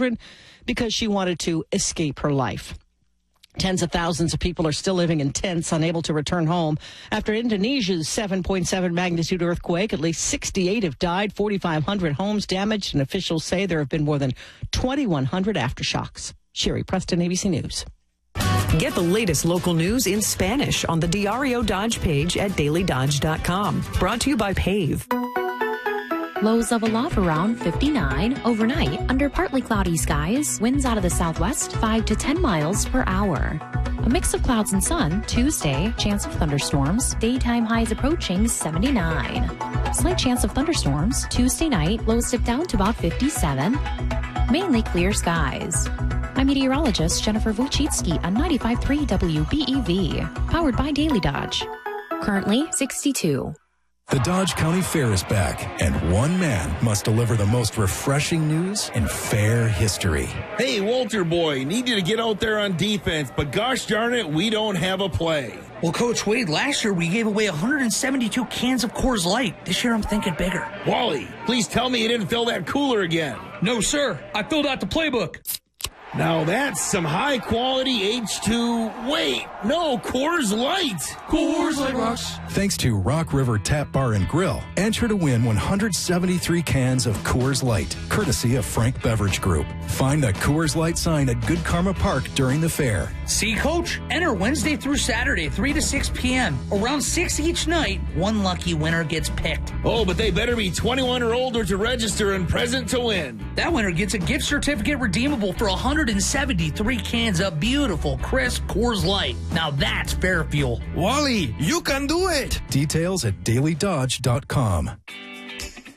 children because she wanted to escape her life. Tens of thousands of people are still living in tents, unable to return home. After Indonesia's 7.7 magnitude earthquake, at least 68 have died, 4,500 homes damaged, and officials say there have been more than 2,100 aftershocks. Sherry Preston, ABC News. Get the latest local news in Spanish on the Diario Dodge page at dailydodge.com. Brought to you by Pave. Lows level off around 59. Overnight, under partly cloudy skies, winds out of the southwest 5 to 10 miles per hour. A mix of clouds and sun. Tuesday, chance of thunderstorms. Daytime highs approaching 79. Slight chance of thunderstorms. Tuesday night, lows dip down to about 57. Mainly clear skies. I'm meteorologist Jennifer Wojcicki on 95.3 WBEV. Powered by Daily Dodge. Currently 62. The Dodge County Fair is back, and one man must deliver the most refreshing news in fair history. Hey, Walter boy, need you to get out there on defense, but gosh darn it, we don't have a play. Well, Coach Wade, last year we gave away 172 cans of Coors Light. This year I'm thinking bigger. Wally, please tell me you didn't fill that cooler again. No, sir. I filled out the playbook. Now that's some high-quality H2... Wait, no, Coors Light. Coors Light rocks. Thanks to Rock River Tap Bar and Grill, enter to win 173 cans of Coors Light, courtesy of Frank Beverage Group. Find the Coors Light sign at Good Karma Park during the fair. See, Coach? Enter Wednesday through Saturday, 3 to 6 p.m. Around 6 each night, one lucky winner gets picked. Oh, but they better be 21 or older to register and present to win. That winner gets a gift certificate redeemable for 173 cans of beautiful, crisp Coors Light. Now that's fair fuel. Wally, you can do it! Details at dailydodge.com.